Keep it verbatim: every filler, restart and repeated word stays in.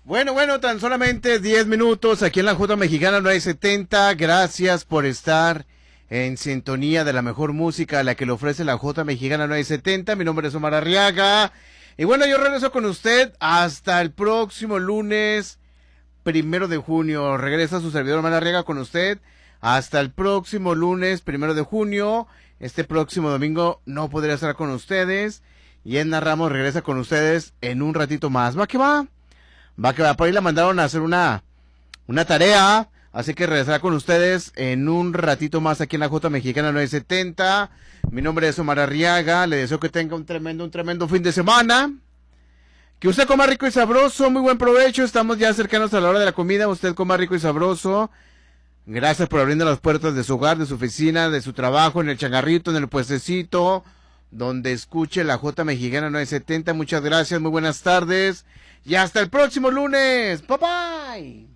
Bueno, bueno, tan solamente diez minutos aquí en la J Mexicana nueve setenta. Gracias por estar en sintonía de la mejor música, la que le ofrece la J Mexicana nueve setenta. Mi nombre es Omar Arriaga. Y bueno, yo regreso con usted hasta el próximo lunes, primero de junio. Regresa su servidor Omar Arriaga con usted hasta el próximo lunes, primero de junio. Este próximo domingo no podré estar con ustedes. Y Edna Ramos regresa con ustedes en un ratito más. ¿Va que va? Va que va, por ahí la mandaron a hacer una, una tarea, así que regresará con ustedes en un ratito más aquí en la J Mexicana nueve setenta. Mi nombre es Omar Arriaga, le deseo que tenga un tremendo, un tremendo fin de semana. Que usted coma rico y sabroso, muy buen provecho, estamos ya cercanos a la hora de la comida, usted coma rico y sabroso. Gracias por abrirnos las puertas de su hogar, de su oficina, de su trabajo, en el changarrito, en el puestecito, donde escuche la J Mexicana nueve setenta. Muchas gracias, muy buenas tardes. Y hasta el próximo lunes. Bye bye.